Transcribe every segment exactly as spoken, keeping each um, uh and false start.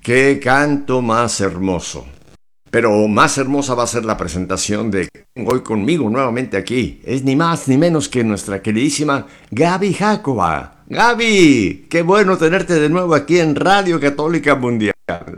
Qué canto más hermoso. Pero más hermosa va a ser la presentación de que tengo hoy conmigo nuevamente aquí. Es ni más ni menos que nuestra queridísima Gaby Jacoba. Gaby, qué bueno tenerte de nuevo aquí en Radio Católica Mundial.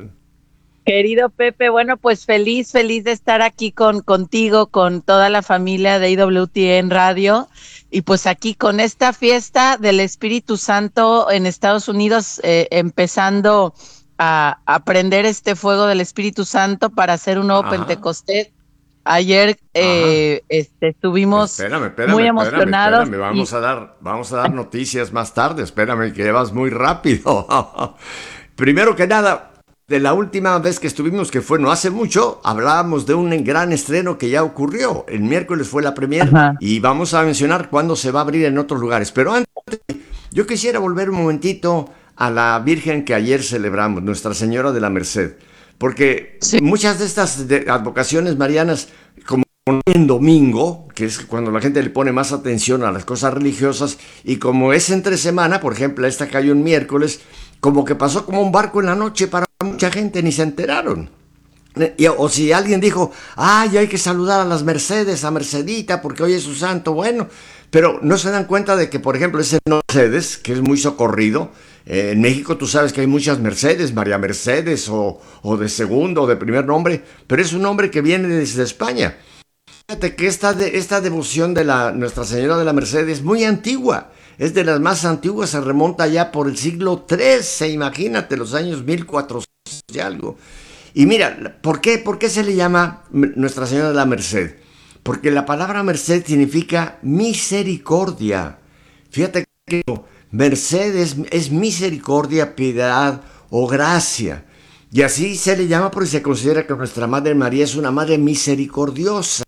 Querido Pepe, bueno, pues feliz, feliz de estar aquí con contigo, con toda la familia de I W T N Radio, y pues aquí con esta fiesta del Espíritu Santo en Estados Unidos, eh, empezando a aprender este fuego del Espíritu Santo para hacer un nuevo Ajá. Pentecostés. Ayer eh, este, estuvimos espérame, espérame, muy espérame, emocionados. espérame. Vamos y... a dar, vamos a dar noticias más tarde. Espérame, que vas muy rápido. Primero que nada, de la última vez que estuvimos, que fue no hace mucho, hablábamos de un gran estreno que ya ocurrió. El miércoles fue la premier. Ajá. Y vamos a mencionar cuándo se va a abrir en otros lugares. Pero antes, yo quisiera volver un momentito a la Virgen que ayer celebramos, Nuestra Señora de la Merced. Porque sí, muchas de estas de advocaciones marianas, como en domingo, que es cuando la gente le pone más atención a las cosas religiosas, y como es entre semana, por ejemplo, esta cayó un miércoles, como que pasó como un barco en la noche para mucha gente, ni se enteraron. Y, o si alguien dijo, ay, hay que saludar a las Mercedes, a Mercedita, porque hoy es su santo, bueno, pero no se dan cuenta de que, por ejemplo, ese Mercedes, que es muy socorrido, eh, en México tú sabes que hay muchas Mercedes, María Mercedes, o, o de segundo, o de primer nombre, pero es un nombre que viene desde España. Fíjate que esta, de, esta devoción de la Nuestra Señora de la Merced es muy antigua, es de las más antiguas, se remonta ya por el siglo trece, imagínate, los años mil cuatrocientos y algo. Y mira, ¿por qué, ¿por qué se le llama Nuestra Señora de la Merced? Porque la palabra merced significa misericordia. Fíjate que merced es, es misericordia, piedad o gracia. Y así se le llama porque se considera que nuestra Madre María es una madre misericordiosa.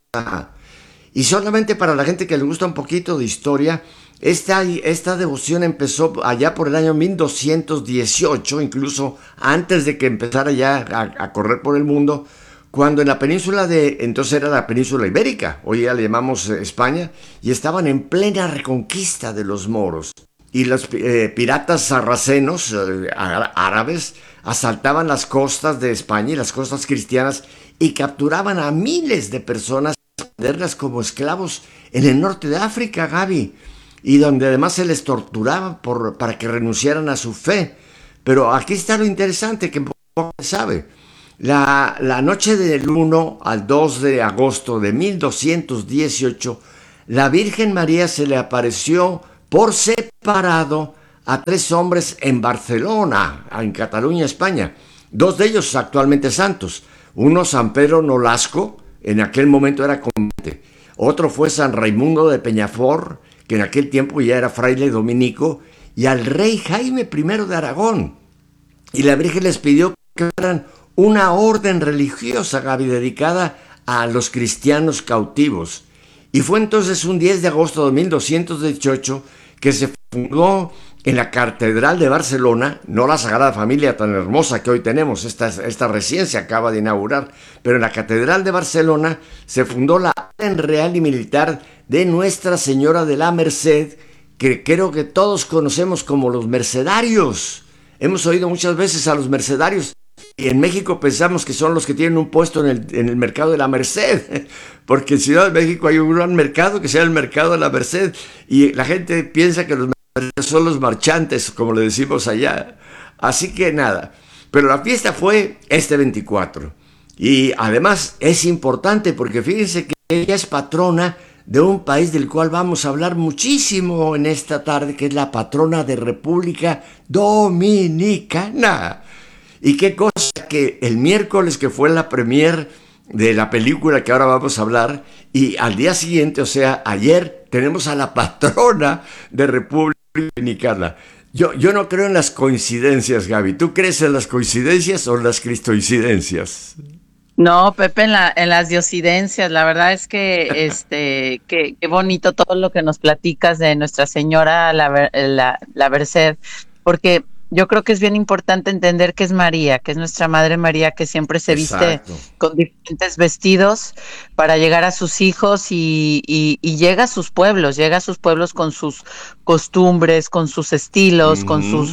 Y solamente para la gente que le gusta un poquito de historia, esta, esta devoción empezó allá por el año mil doscientos dieciocho, incluso antes de que empezara ya a, a correr por el mundo, cuando en la península de, entonces era la península ibérica, hoy ya le llamamos España, y estaban en plena reconquista de los moros. Y los eh, piratas sarracenos, eh, árabes, asaltaban las costas de España y las costas cristianas y capturaban a miles de personas para venderlas como esclavos en el norte de África, Gaby, y donde además se les torturaba por, para que renunciaran a su fe. Pero aquí está lo interesante que poco se sabe. La, la noche del uno al dos de agosto de mil doscientos dieciocho, la Virgen María se le apareció por separado a tres hombres en Barcelona, en Cataluña, España. Dos de ellos actualmente santos. Uno, San Pedro Nolasco, en aquel momento era convente. Otro fue San Raimundo de Peñafort, que en aquel tiempo ya era fraile dominico, y al rey Jaime primero de Aragón. Y la Virgen les pidió que fueran una orden religiosa, Gaby, dedicada a los cristianos cautivos. Y fue entonces un diez de agosto de mil doscientos dieciocho que se fundó en la Catedral de Barcelona, no la Sagrada Familia tan hermosa que hoy tenemos, esta, esta recién se acaba de inaugurar, pero en la Catedral de Barcelona se fundó la Orden Real y Militar de Nuestra Señora de la Merced, que creo que todos conocemos como los mercedarios. Hemos oído muchas veces a los mercedarios, y en México pensamos que son los que tienen un puesto en el, en el mercado de la Merced, porque en Ciudad de México hay un gran mercado que se llama el mercado de la Merced, y la gente piensa que los mercedarios son los marchantes, como le decimos allá. Así que nada, pero la fiesta fue este veinticuatro, y además es importante porque fíjense que ella es patrona de un país del cual vamos a hablar muchísimo en esta tarde, que es la patrona de República Dominicana. Y qué cosa que el miércoles, que fue la premier de la película que ahora vamos a hablar, y al día siguiente, o sea, ayer, tenemos a la patrona de República Dominicana. Yo, yo no creo en las coincidencias, Gaby. ¿Tú crees en las coincidencias o en las cristoincidencias? No, Pepe, en, la, en las diosidencias. La verdad es que este que, qué bonito todo lo que nos platicas de Nuestra Señora la, la, la Merced, porque yo creo que es bien importante entender que es María, que es nuestra Madre María, que siempre se Exacto. viste con diferentes vestidos para llegar a sus hijos y, y, y llega a sus pueblos, llega a sus pueblos con sus costumbres, con sus estilos, uh-huh. con sus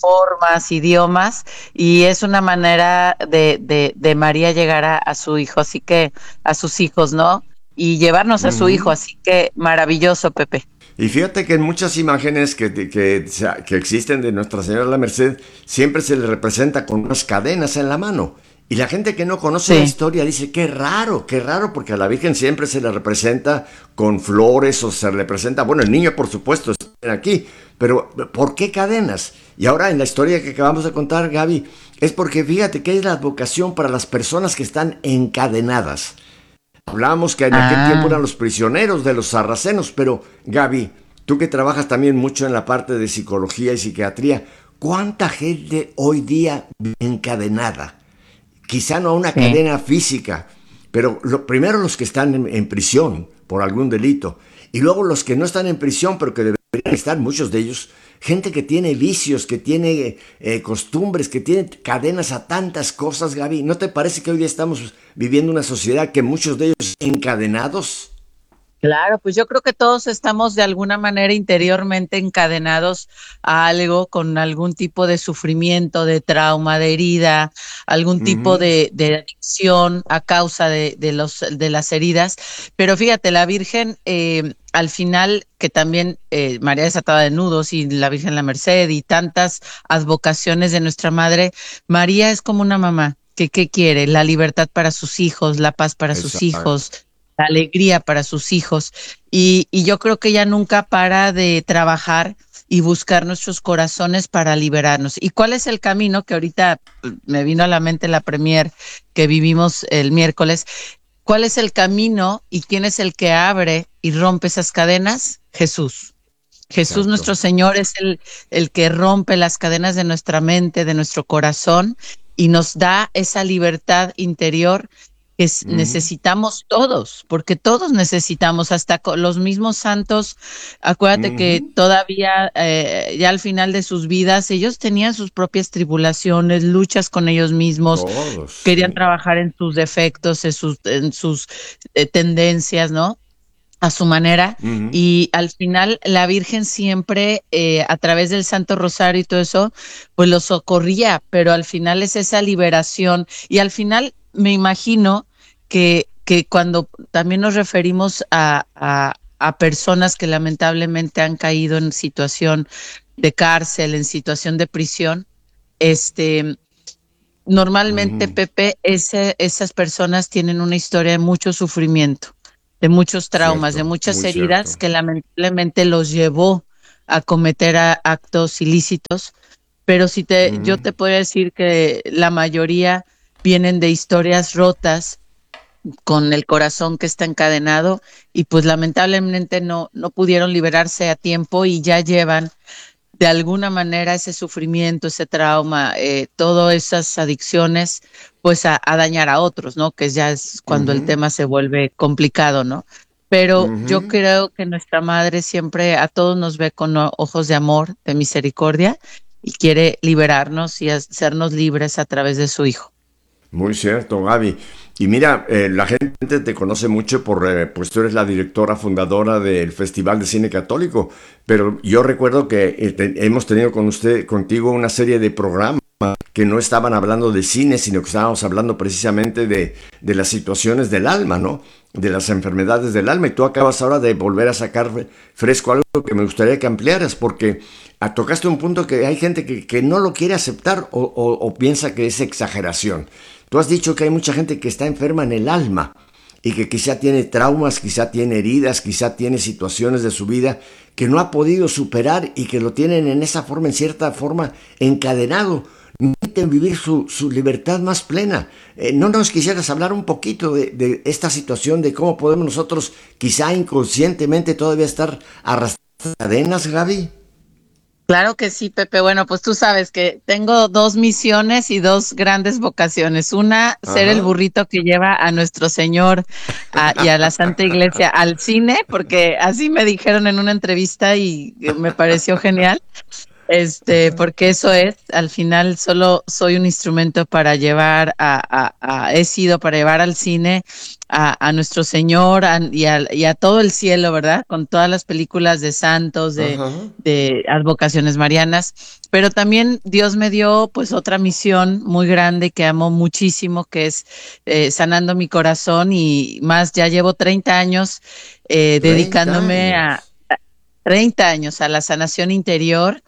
formas, idiomas, y es una manera de, de, de María llegar a, a su hijo, así que a sus hijos, ¿no? Y llevarnos a su hijo, Ujú. así que maravilloso, Pepe. Y fíjate que en muchas imágenes que, que, que, que existen de Nuestra Señora de la Merced, siempre se le representa con unas cadenas en la mano. Y la gente que no conoce la Sí. historia dice, qué raro, qué raro, porque a la Virgen siempre se le representa con flores o se le representa, bueno, el niño por supuesto está aquí, pero ¿por qué cadenas? Y ahora en la historia que acabamos de contar, Gaby, es porque fíjate que es la vocación para las personas que están encadenadas. Hablábamos que en aquel tiempo Ah, eran los prisioneros de los sarracenos, pero Gaby, tú que trabajas también mucho en la parte de psicología y psiquiatría, ¿cuánta gente hoy día vive encadenada? Quizá no a una sí. cadena física, pero lo, primero los que están en, en prisión por algún delito, y luego los que no están en prisión, pero que deberían estar, muchos de ellos, gente que tiene vicios, que tiene eh, costumbres, que tiene cadenas a tantas cosas, Gaby. ¿No te parece que hoy día estamos viviendo una sociedad que muchos de ellos encadenados? Claro, pues yo creo que todos estamos de alguna manera interiormente encadenados a algo con algún tipo de sufrimiento, de trauma, de herida, algún tipo Ujú. de, de adicción a causa de, de los, de las heridas. Pero fíjate, la Virgen, eh, al final, que también eh, María desatada de nudos y la Virgen la Merced y tantas advocaciones de nuestra Madre, María es como una mamá. Que, ¿qué quiere? La libertad para sus hijos, la paz para sus hijos, Exacto. la alegría para sus hijos. Y, y yo creo que ella nunca para de trabajar y buscar nuestros corazones para liberarnos. ¿Y cuál es el camino? Que ahorita pues, me vino a la mente la premier que vivimos el miércoles. ¿Cuál es el camino y quién es el que abre y rompe esas cadenas? Jesús. Jesús Exacto. nuestro Señor es el, el que rompe las cadenas de nuestra mente, de nuestro corazón y nos da esa libertad interior que es- Ujú. necesitamos todos, porque todos necesitamos, hasta co- los mismos santos, acuérdate que Ujú. todavía, eh, ya al final de sus vidas, ellos tenían sus propias tribulaciones, luchas con ellos mismos, Todos, querían sí. trabajar en sus defectos, en sus, en sus eh, tendencias, ¿no? A su manera, Ujú. y al final la Virgen siempre eh, a través del Santo Rosario y todo eso, pues los socorría, pero al final es esa liberación y al final me imagino que, que cuando también nos referimos a, a, a personas que lamentablemente han caído en situación de cárcel, en situación de prisión, este, normalmente, Ujú. Pepe, ese, esas personas tienen una historia de mucho sufrimiento, de muchos traumas, de Cierto, muchas muy heridas cierto. que lamentablemente los llevó a cometer a- actos ilícitos. Pero si te, yo Ujú. te puedo decir que la mayoría vienen de historias rotas con el corazón que está encadenado y pues lamentablemente no, no pudieron liberarse a tiempo y ya llevan de alguna manera ese sufrimiento, ese trauma, eh, todas esas adicciones, pues a, a dañar a otros, ¿no? Que ya es cuando el Ujú. tema se vuelve complicado, ¿no? Pero yo Ujú. creo que nuestra madre siempre a todos nos ve con o- ojos de amor, de misericordia, y quiere liberarnos y hacernos libres a través de su hijo. Muy cierto, Gaby. Y mira, eh, la gente te conoce mucho por, eh, pues tú eres la directora fundadora del Festival de Cine Católico, pero yo recuerdo que eh, te- hemos tenido con usted, contigo una serie de programas que no estaban hablando de cine, sino que estábamos hablando precisamente de, de las situaciones del alma, ¿no? De las enfermedades del alma. Y tú acabas ahora de volver a sacar fresco algo que me gustaría que ampliaras, porque ah, tocaste un punto que hay gente que, que no lo quiere aceptar o, o- o piensa que es exageración. Tú has dicho que hay mucha gente que está enferma en el alma y que quizá tiene traumas, quizá tiene heridas, quizá tiene situaciones de su vida que no ha podido superar y que lo tienen en esa forma, en cierta forma, encadenado. No permiten vivir su, su libertad más plena. Eh, ¿No nos quisieras hablar un poquito de, de esta situación, de cómo podemos nosotros quizá inconscientemente todavía estar arrastrando cadenas, Gaby? Claro que sí, Pepe. Bueno, pues tú sabes que tengo dos misiones y dos grandes vocaciones. Una, ser el Ajá. burrito que lleva a nuestro Señor a- y a la Santa Iglesia al cine, porque así me dijeron en una entrevista y eh, me pareció genial. Este, porque eso es, al final solo soy un instrumento para llevar a, a- a- he sido para llevar al cine a, a nuestro Señor a, y, a, y a todo el cielo, ¿verdad? Con todas las películas de santos, de, de advocaciones marianas, pero también Dios me dio pues otra misión muy grande que amo muchísimo, que es eh, sanando mi corazón, y más, ya llevo treinta años eh, dedicándome a, a treinta años a la sanación interior,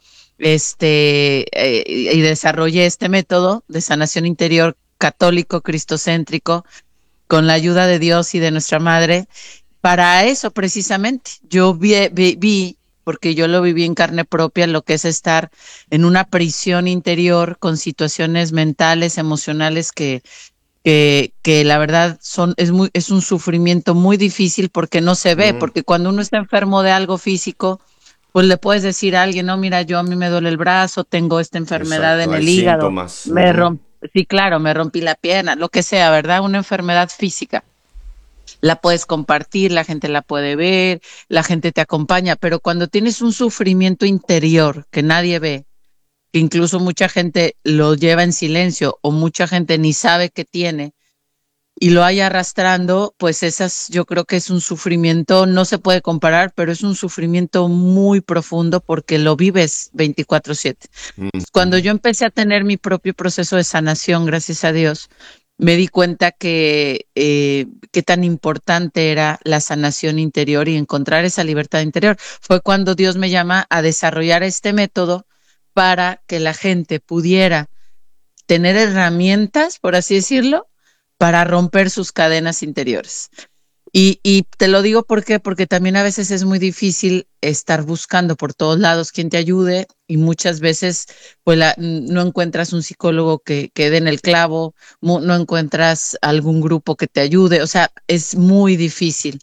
este, eh, y desarrollé este método de sanación interior católico, cristocéntrico, con la ayuda de Dios y de nuestra madre, para eso precisamente. Yo vi, vi, vi, porque yo lo viví en carne propia, lo que es estar en una prisión interior con situaciones mentales, emocionales que, que, que la verdad son, es, muy, es un sufrimiento muy difícil porque no se ve, mm. porque cuando uno está enfermo de algo físico, pues le puedes decir a alguien, no, mira, yo a mí me duele el brazo, tengo esta enfermedad Exacto, en el hígado, síntomas. me uh-huh. rompí. Sí, claro, me rompí la pierna, lo que sea, ¿verdad? Una enfermedad física. La puedes compartir, la gente la puede ver, la gente te acompaña, pero cuando tienes un sufrimiento interior que nadie ve, que incluso mucha gente lo lleva en silencio o mucha gente ni sabe que tiene y lo hay arrastrando, pues esas yo creo que es un sufrimiento, no se puede comparar, pero es un sufrimiento muy profundo porque lo vives veinticuatro siete. Mm-hmm. Cuando yo empecé a tener mi propio proceso de sanación, gracias a Dios, me di cuenta que eh, qué tan importante era la sanación interior y encontrar esa libertad interior. Fue cuando Dios me llama a desarrollar este método para que la gente pudiera tener herramientas, por así decirlo, para romper sus cadenas interiores. Y, y te lo digo ¿por qué? Porque también a veces es muy difícil estar buscando por todos lados quien te ayude y muchas veces pues la, no encuentras un psicólogo que, que dé en el clavo, no encuentras algún grupo que te ayude, o sea, es muy difícil.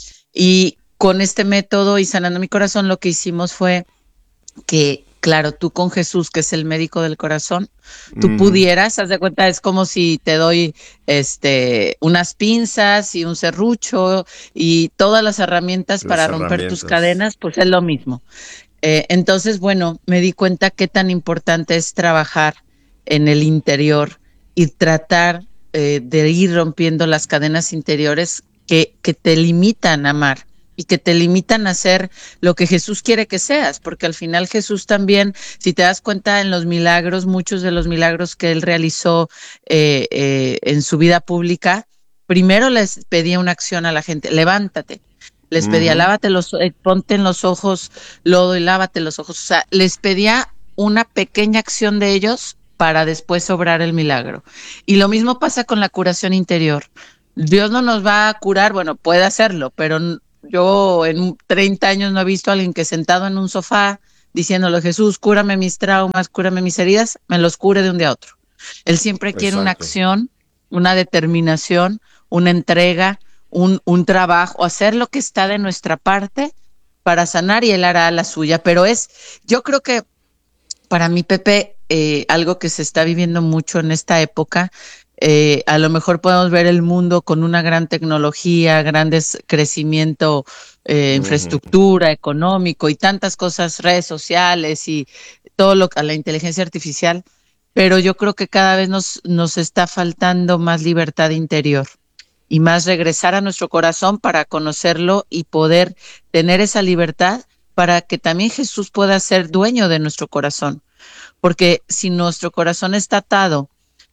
Y con este método y sanando mi corazón lo que hicimos fue que, claro, tú con Jesús, que es el médico del corazón, tú mm. pudieras, haz de cuenta, es como si te doy este, unas pinzas y un serrucho y todas las herramientas las para herramientas. romper tus cadenas, pues es lo mismo. Eh, entonces, bueno, me di cuenta qué tan importante es trabajar en el interior y tratar eh, de ir rompiendo las cadenas interiores que, que te limitan a amar y que te limitan a ser lo que Jesús quiere que seas, porque al final Jesús también, si te das cuenta en los milagros, muchos de los milagros que él realizó eh, eh, en su vida pública, primero les pedía una acción a la gente, levántate, les pedía, uh-huh. lávate los, eh, ponte en los ojos lodo y lávate los ojos, o sea, les pedía una pequeña acción de ellos para después obrar el milagro. Y lo mismo pasa con la curación interior. Dios no nos va a curar, bueno, puede hacerlo, pero yo en treinta años no he visto a alguien que sentado en un sofá diciéndole, Jesús, cúrame mis traumas, cúrame mis heridas, me los cure de un día a otro. Él siempre Exacto. quiere una acción, una determinación, una entrega, un, un trabajo, hacer lo que está de nuestra parte para sanar y él hará la suya. Pero es, yo creo que para mí, Pepe, eh, algo que se está viviendo mucho en esta época, Eh, a lo mejor podemos ver el mundo con una gran tecnología, grandes crecimiento, eh, infraestructura, económico y tantas cosas, redes sociales y todo lo que a la inteligencia artificial, pero yo creo que cada vez nos, nos está faltando más libertad interior y más regresar a nuestro corazón para conocerlo y poder tener esa libertad para que también Jesús pueda ser dueño de nuestro corazón, porque si nuestro corazón está atado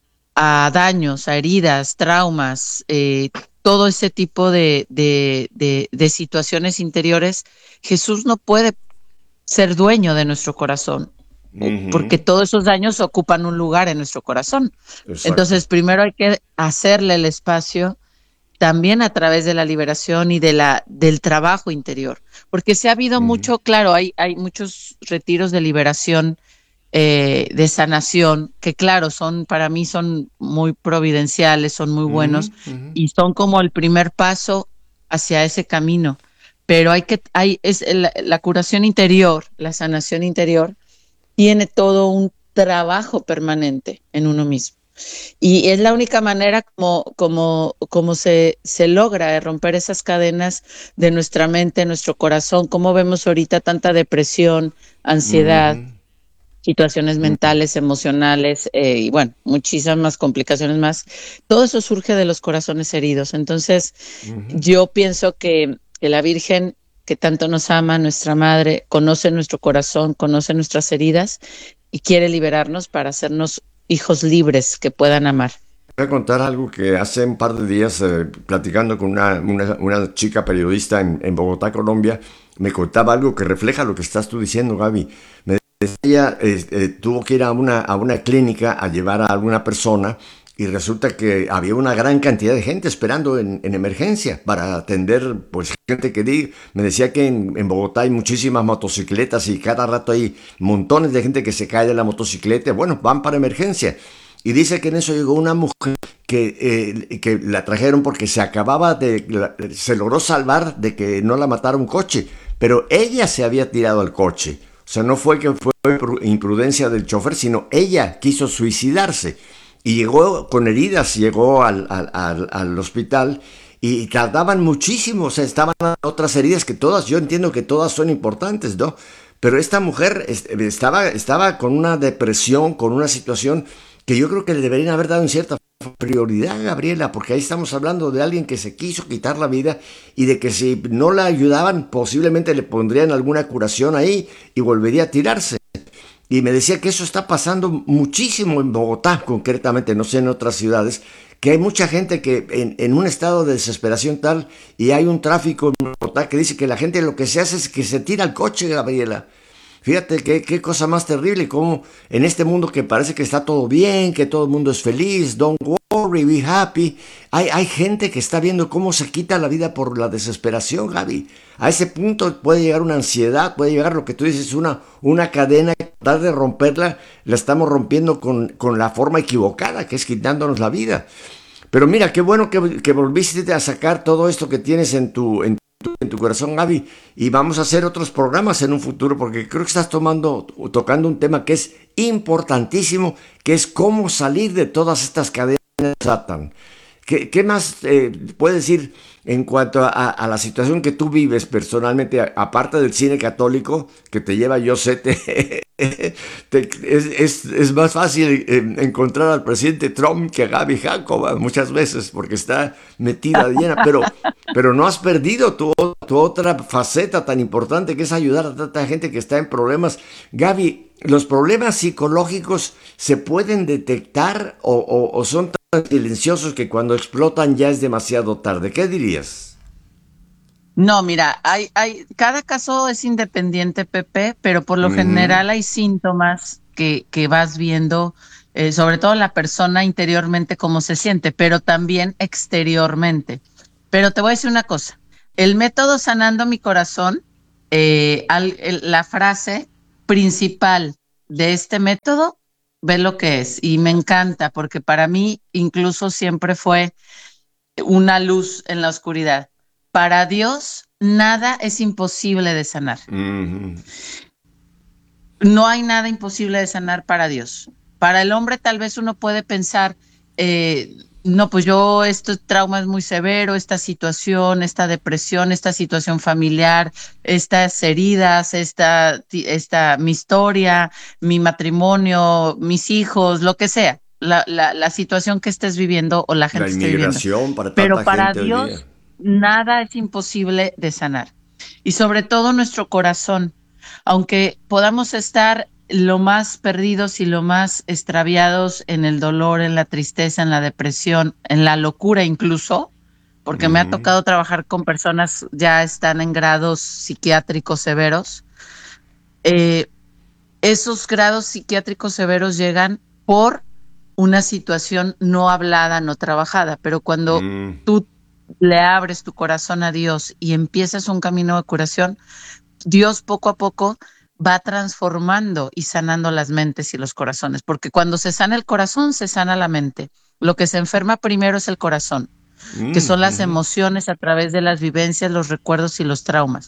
a daños, a heridas, traumas, eh, todo ese tipo de, de, de, de situaciones interiores, Jesús no puede ser dueño de nuestro corazón, uh-huh. porque todos esos daños ocupan un lugar en nuestro corazón. Exacto. Entonces, primero hay que hacerle el espacio también a través de la liberación y de la, del trabajo interior, porque se ha habido uh-huh. mucho, claro, hay, hay muchos retiros de liberación, Eh, de sanación, que claro, son para mí son muy providenciales, son muy buenos uh-huh, uh-huh. y son como el primer paso hacia ese camino, pero hay que, hay, es la, la curación interior, la sanación interior, tiene todo un trabajo permanente en uno mismo. Y es la única manera como, como, como se, se logra romper esas cadenas de nuestra mente, nuestro corazón, como vemos ahorita tanta depresión, ansiedad, uh-huh. situaciones mentales, emocionales, eh, y bueno, muchísimas complicaciones más. Todo eso surge de los corazones heridos. Entonces, uh-huh. yo pienso que, que la Virgen, que tanto nos ama, nuestra madre, conoce nuestro corazón, conoce nuestras heridas y quiere liberarnos para hacernos hijos libres que puedan amar. Voy a contar algo que hace un par de días, eh, platicando con una, una, una chica periodista en, en Bogotá, Colombia, me contaba algo que refleja lo que estás tú diciendo, Gaby. Me decía, ella eh, eh, tuvo que ir a una, a una clínica a llevar a alguna persona y resulta que había una gran cantidad de gente esperando en, en emergencia para atender, pues, gente que di, me decía que en, en Bogotá hay muchísimas motocicletas y cada rato hay montones de gente que se cae de la motocicleta, bueno, van para emergencia. Y dice que en eso llegó una mujer que, eh, que la trajeron porque se acababa de, la, se logró salvar de que no la matara un coche, pero ella se había tirado al coche. O sea, no fue que fue imprudencia del chofer, sino ella quiso suicidarse. Y llegó con heridas, llegó al, al, al, al hospital y tardaban muchísimo, o sea, estaban otras heridas que todas, yo entiendo que todas son importantes, ¿no? Pero esta mujer estaba, estaba con una depresión, con una situación que yo creo que le deberían haber dado en cierta prioridad, Gabriela, porque ahí estamos hablando de alguien que se quiso quitar la vida y de que si no la ayudaban, posiblemente le pondrían alguna curación ahí y volvería a tirarse. Y me decía que eso está pasando muchísimo en Bogotá, concretamente, no sé en otras ciudades, que hay mucha gente que en, en un estado de desesperación tal, y hay un tráfico en Bogotá que dice que la gente lo que se hace es que se tira al coche, Gabriela. Fíjate qué, qué cosa más terrible, como en este mundo que parece que está todo bien, que todo el mundo es feliz, don't worry, be happy. Hay, hay gente que está viendo cómo se quita la vida por la desesperación, Gaby. A ese punto puede llegar una ansiedad, puede llegar lo que tú dices, una, una cadena, tratar de romperla, la estamos rompiendo con, con la forma equivocada, que es quitándonos la vida. Pero mira, qué bueno que, que volviste a sacar todo esto que tienes en tu... En en tu corazón, Gaby, y vamos a hacer otros programas en un futuro porque creo que estás tomando, tocando un tema que es importantísimo, que es cómo salir de todas estas cadenas de Satan. ¿Qué, qué más eh, puedes decir en cuanto a, a la situación que tú vives personalmente, a, aparte del cine católico que te lleva, yo sé, te, te, es, es, es más fácil eh, encontrar al presidente Trump que a Gaby Jacob muchas veces porque está metida de llena, pero, pero no has perdido tu, tu otra faceta tan importante que es ayudar a tanta gente que está en problemas. Gaby, ¿los problemas psicológicos se pueden detectar o, o, o son tan silenciosos que cuando explotan ya es demasiado tarde? ¿Qué dirías? No, mira, hay, hay, cada caso es independiente, Pepe, pero por lo mm. general hay síntomas que, que vas viendo, eh, sobre todo la persona interiormente cómo se siente, pero también exteriormente. Pero te voy a decir una cosa, el método Sanando Mi Corazón, eh, al, el, la frase principal de este método, ve lo que es, y me encanta, porque para mí incluso siempre fue una luz en la oscuridad. Para Dios, nada es imposible de sanar. Mm-hmm. No hay nada imposible de sanar para Dios. Para el hombre tal vez uno puede pensar, eh, no, pues yo, este trauma es muy severo, esta situación, esta depresión, esta situación familiar, estas heridas, esta, esta, mi historia, mi matrimonio, mis hijos, lo que sea, la, la, la situación que estés viviendo o la gente la esté viviendo. Para Pero para gente Dios, nada es imposible de sanar. Y sobre todo nuestro corazón, aunque podamos estar lo más perdidos y lo más extraviados en el dolor, en la tristeza, en la depresión, en la locura incluso, porque uh-huh. me ha tocado trabajar con personas ya están en grados psiquiátricos severos. Eh, esos grados psiquiátricos severos llegan por una situación no hablada, no trabajada, pero cuando uh-huh. tú le abres tu corazón a Dios y empiezas un camino de curación, Dios poco a poco va transformando y sanando las mentes y los corazones, porque cuando se sana el corazón, se sana la mente. Lo que se enferma primero es el corazón, mm, que son las uh-huh. emociones a través de las vivencias, los recuerdos y los traumas.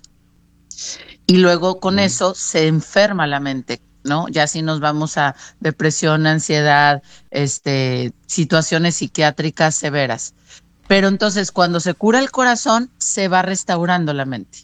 Y luego con uh-huh. eso se enferma la mente, ¿no? Ya si nos vamos a depresión, ansiedad, este, situaciones psiquiátricas severas. Pero entonces cuando se cura el corazón, se va restaurando la mente.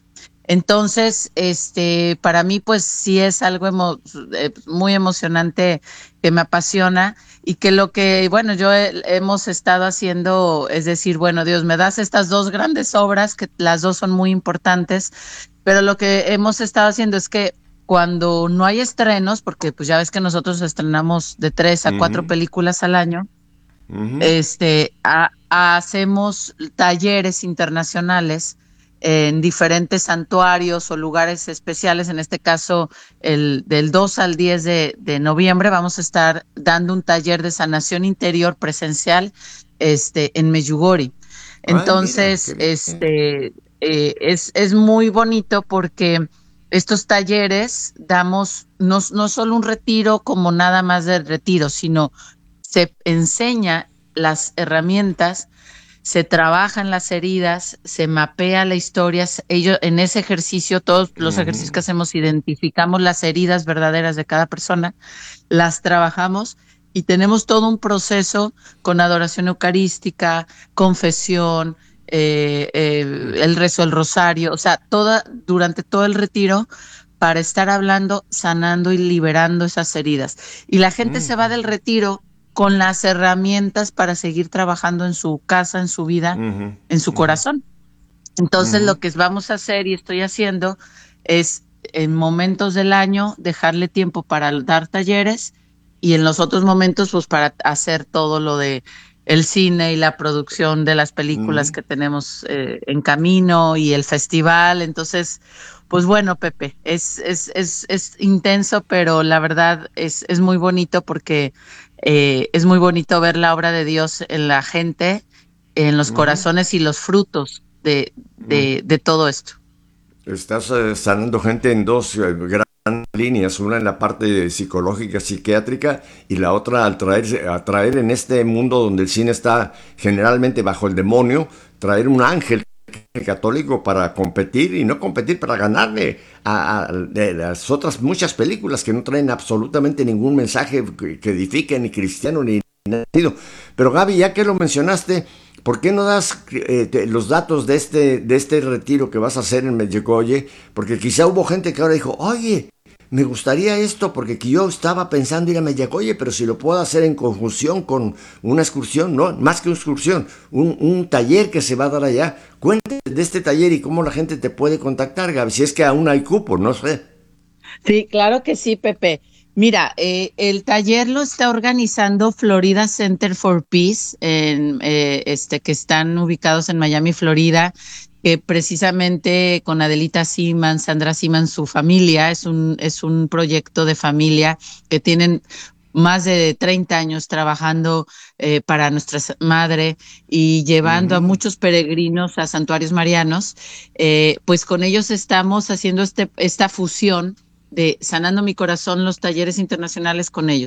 Entonces, este, para mí, pues sí es algo emo- eh, muy emocionante que me apasiona y que lo que, bueno, yo he- hemos estado haciendo es decir, bueno, Dios, me das estas dos grandes obras, que las dos son muy importantes, pero lo que hemos estado haciendo es que cuando no hay estrenos, porque pues ya ves que nosotros estrenamos de tres a cuatro Ujú, películas al año, ujú. este, ha- hacemos talleres internacionales en diferentes santuarios o lugares especiales. En este caso, el, del dos al diez de, de noviembre vamos a estar dando un taller de sanación interior presencial, este, en Meyugori. Ay, mira, qué Entonces, bien. este, eh, es, es muy bonito porque estos talleres damos no, no solo un retiro como nada más de retiro, sino se enseña las herramientas, se trabajan las heridas, se mapea la historia. Ellos, en ese ejercicio, todos los ejercicios que Ujú, hacemos, identificamos las heridas verdaderas de cada persona, las trabajamos y tenemos todo un proceso con adoración eucarística, confesión, eh, eh, el rezo del rosario, o sea, toda, durante todo el retiro para estar hablando, sanando y liberando esas heridas. Y la gente se va del ujú, retiro con las herramientas para seguir trabajando en su casa, en su vida, ujú, en su ujú, corazón. Entonces, ujú, lo que vamos a hacer y estoy haciendo es en momentos del año dejarle tiempo para dar talleres y en los otros momentos, pues para hacer todo lo de el cine y la producción de las películas ujú. que tenemos eh, en camino y el festival. Entonces, pues bueno, Pepe, es, es, es, es intenso, pero la verdad es, es muy bonito porque eh, es muy bonito ver la obra de Dios en la gente, en los Ujú, corazones y los frutos de, ujú. de, de todo esto. Estás eh, sanando gente en dos eh, grandes líneas, una en la parte psicológica, psiquiátrica, y la otra al traer, a traer en este mundo donde el cine está generalmente bajo el demonio, traer un ángel católico para competir y no competir para ganarle a, a- de las otras muchas películas que no traen absolutamente ningún mensaje que, que edifique ni cristiano ni sentido. Pero Gaby, ya que lo mencionaste, ¿por qué no das eh, te- los datos de este, de este retiro que vas a hacer en Medjugorje? Porque quizá hubo gente que ahora dijo, oye, me gustaría esto porque que yo estaba pensando ir a Medjugorje, pero si lo puedo hacer en conjunción con una excursión, no, más que una excursión, un, un taller que se va a dar allá. Cuéntame de este taller y cómo la gente te puede contactar, Gaby, si es que aún hay cupo, no sé. Sí, claro que sí, Pepe. Mira, eh, el taller lo está organizando Florida Center for Peace, en, eh, este, que están ubicados en Miami, Florida, que precisamente con Adelita Seaman, Sandra Seaman, su familia, es un, es un proyecto de familia que tienen más de treinta años trabajando eh, para nuestra madre y llevando a Ujú, muchos peregrinos a santuarios marianos. Eh, pues con ellos estamos haciendo este, esta fusión de Sanando mi Corazón, los talleres internacionales con ellos.